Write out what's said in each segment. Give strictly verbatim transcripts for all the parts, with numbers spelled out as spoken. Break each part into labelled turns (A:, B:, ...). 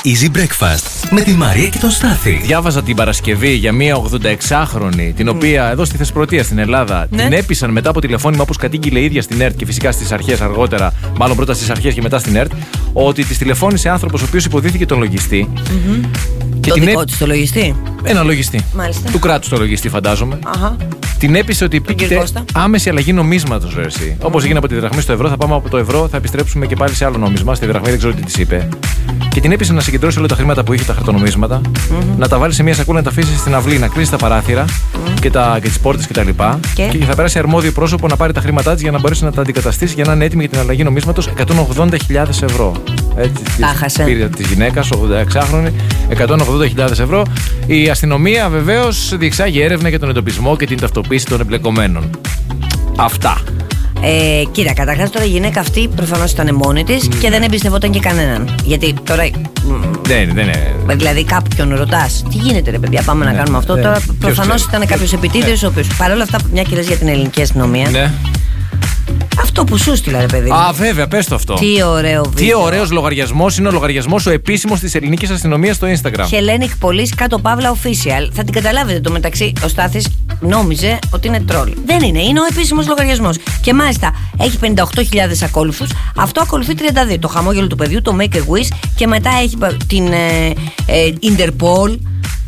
A: Easy Breakfast με τη Μαρία και τον Στάθη.
B: Διάβαζα την Παρασκευή για μία ογδονταεξάχρονη, την οποία εδώ στη Θεσπρωτεία στην Ελλάδα
C: Ναι.
B: την έπεισαν μετά από τηλεφώνημα, όπως κατήγγειλε η ίδια στην ΕΡΤ και φυσικά στις αρχές αργότερα, μάλλον πρώτα στις αρχές και μετά στην ΕΡΤ, ότι της τηλεφώνησε άνθρωπος ο οποίος υποδίθηκε τον λογιστή.
C: Mm-hmm.
B: Και
C: το
B: την
C: δικό
B: έ...
C: της το λογιστή.
B: Ένα λογιστή.
C: Μάλιστα.
B: Του κράτους το λογιστή, φαντάζομαι.
C: Αχα.
B: Την έπεισε ότι
C: κύριο
B: επίκειται
C: Κώστα.
B: άμεση αλλαγή νομίσματος, ρε εσύ. Όπως έγινε από τη δραχμή στο ευρώ, θα πάμε από το ευρώ, θα επιστρέψουμε και πάλι σε άλλο νόμισμα. Στη δραχμή δεν ξέρω τι της είπε. Και την έπεισε να συγκεντρώσει όλα τα χρήματα που είχε, τα χαρτονομίσματα, mm-hmm. να τα βάλει σε μια σακούλα, να τα αφήσει στην αυλή, να κλείσει τα παράθυρα mm-hmm. και, τα, και τις πόρτες κτλ. Και? και θα περάσει αρμόδιο πρόσωπο να πάρει τα χρήματά της για να μπορέσει να τα αντικαταστήσει για να είναι έτοιμη για την αλλαγή νομίσματος εκατόν ογδόντα χιλιάδες ευρώ. Έτσι,
C: τα χάσε.
B: Πήρε τη γυναίκα, ογδονταεξάχρονη, εκατόν ογδόντα χιλιάδες ευρώ. Η αστυνομία βεβαίως διεξάγει έρευνα για τον εντοπισμό και την ταυτοποίηση των εμπλεκομένων. Αυτά.
C: Ε, κοίτα, καταρχάς τώρα η γυναίκα αυτή προφανώς ήταν μόνη της mm. και δεν εμπιστευόταν και κανέναν. Γιατί τώρα.
B: Δεν, δεν είναι.
C: Δηλαδή κάποιον ρωτάς, τι γίνεται ρε παιδιά, πάμε ναι, να κάνουμε αυτό. Ναι. Τώρα προφανώς ήταν κάποιος επιτίδιος, ναι. ο οποίος. Παρ' όλα αυτά, μια και λες για την ελληνική αστυνομία. Ναι. Αυτό που σου στείλα, ρε παιδί.
B: Α, βέβαια, πες το αυτό.
C: Τι ωραίο βίντεο.
B: Τι ωραίος λογαριασμός είναι ο λογαριασμός ο επίσημος της ελληνικής αστυνομίας στο Instagram.
C: Hellenic Police κάτω παύλα official. Θα την καταλάβετε το μεταξύ. Ο Στάθης νόμιζε ότι είναι τρόλ. Δεν είναι, είναι ο επίσημος λογαριασμός. Και μάλιστα έχει πενήντα οκτώ χιλιάδες ακόλουθους. Αυτό ακολουθεί τριάντα δύο. Το χαμόγελο του παιδιού, το Make a Wish. Και μετά έχει την ε, ε, Interpol.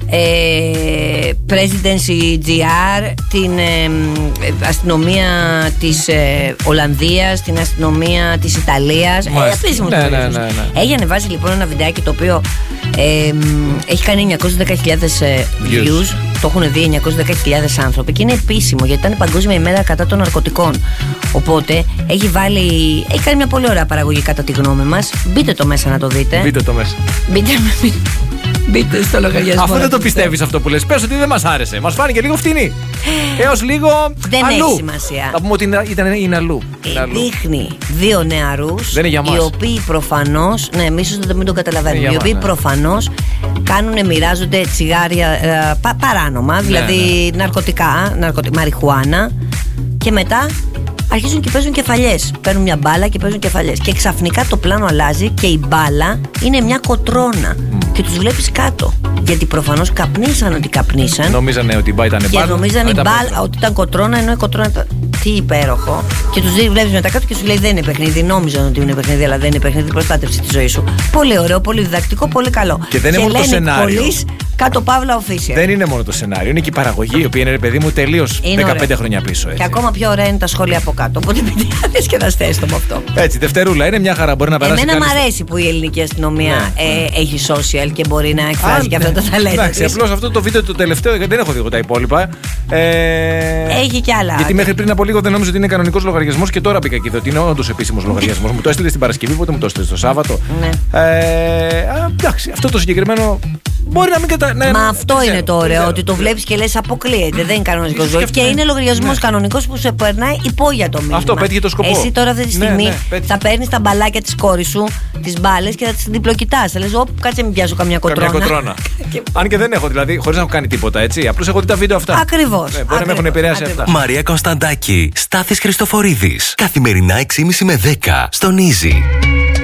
C: Ε, Presidency τζι αρ, την ε, ε, αστυνομία της ε, Ολλανδίας, την αστυνομία της Ιταλίας. Ε, επίσημος
B: ναι, ναι, ναι, ναι.
C: Έχει ανεβάσει λοιπόν ένα βιντεάκι το οποίο ε, έχει κάνει εννιακόσιες δέκα χιλιάδες ε, views. views. Το έχουν δει εννιακόσιες δέκα χιλιάδες άνθρωποι και είναι επίσημο γιατί ήταν η Παγκόσμια ημέρα κατά των ναρκωτικών. Οπότε έχει βάλει. Έχει κάνει μια πολύ ωραία παραγωγή κατά τη γνώμη μας. Μπείτε το μέσα να το δείτε.
B: Μπείτε το μέσα.
C: Μπείτε, μπείτε στο λογαριασμό.
B: Αφού δεν το πιστεύεις αυτό που λες, πες ότι δεν μας άρεσε. Μας φάνηκε λίγο φτηνή. Έως λίγο.
C: Δεν
B: αλλού.
C: έχει σημασία.
B: Θα πούμε ότι ήταν, είναι αλλού.
C: Είναι αλλού. Δείχνει δύο νεαρούς.
B: Δεν είναι για μας.
C: Οι οποίοι προφανώς. Ναι, εμείς δεν το καταλαβαίνουμε. Οι οποίοι ναι. προφανώς κάνουν, μοιράζονται τσιγάρια ε, πα, παράνομα, ναι, δηλαδή ναι. ναρκωτικά, ναρκωτι, μαριχουάνα. Και μετά αρχίζουν και παίζουν κεφαλιές. Παίρνουν μια μπάλα και παίζουν κεφαλιές. Και ξαφνικά το πλάνο αλλάζει και η μπάλα είναι μια κοτρώνα. Mm. Και τους βλέπεις κάτω. Γιατί προφανώς καπνίσαν ότι καπνίσαν.
B: Νομίζανε ότι η μπάλα ήταν μπάλα.
C: Και νομίζανε η μπάλα ότι ήταν κοτρώνα, ενώ η κοτρώνα ήταν. Τι υπέροχο. Και τους βλέπεις μετά κάτω και σου λέει δεν είναι παιχνίδι. Νόμιζαν ότι είναι παιχνίδι, αλλά δεν είναι παιχνίδι. Προστάτευση τη ζωή σου. Πολύ ωραίο, πολύ διδακτικό, πολύ καλό.
B: Και δεν είναι μόνο το σενάριο.
C: Πολύς, κάτω παύλα official.
B: Δεν είναι μόνο το σενάριο, είναι και η παραγωγή, η οποία είναι, παιδί μου, τελείως δεκαπέντε ωραία. Χρόνια πίσω. Έτσι.
C: Και ακόμα πιο ωραία είναι τα σχόλια από κάτω. Οπότε παιδιά, διασκεδαστές το με αυτό.
B: Έτσι, δευτερούλα, είναι μια χαρά. Μπορεί να περάσει.
C: Εμένα
B: κανείς...
C: μου αρέσει που η ελληνική αστυνομία ναι, ε, ναι. έχει social και μπορεί να εκφράζει Α, και αυτά τα ταλέντα.
B: Εντάξει, απλώς αυτό το βίντεο το τελευταίο, γιατί δεν έχω δει εγώ τα υπόλοιπα. Ε,
C: έχει κι άλλα.
B: Γιατί μέχρι πριν από λίγο δεν νόμιζα ότι είναι κανονικός λογαριασμός και τώρα μπήκα και είδα ότι είναι όντως επίσημος λογαριασμός. Μου το έστειλε στην Παρασκευή, πότε μου το έστειλε το Σάββατο.
C: Ναι.
B: Ε, εντάξει, αυτό το συγκεκριμένο. Μπορεί να μην κατα...
C: ναι, Μα αυτό είναι ξέρω, το ωραίο, ότι το βλέπεις και λες αποκλείεται, δεν είναι κανονικό ζωή. Και είναι λογαριασμός ναι. κανονικός που σε περνάει υπόγεια το μήνυμα.
B: Αυτό πέτυχε το σκοπό.
C: Εσύ τώρα αυτή τη στιγμή
B: ναι, ναι,
C: θα παίρνεις τα μπαλάκια της κόρης σου, τις μπάλες και θα τις διπλοκοιτάς. Θα λες, Ωπ, κάτσε μην πιάσω καμιά κοτρώνα.
B: Καμιά κοτρώνα. Αν και δεν έχω δηλαδή, χωρίς να έχω κάνει τίποτα έτσι. Απλώς έχω δει τα βίντεο αυτά.
C: Ακριβώς.
B: Ναι, μπορεί να με έχουν επηρεάσει αυτά.
A: Μαρία Κωνσταντάκη, Στάθης Χριστοφορίδης. Καθημερινά έξι και μισή με δέκα στον Easy.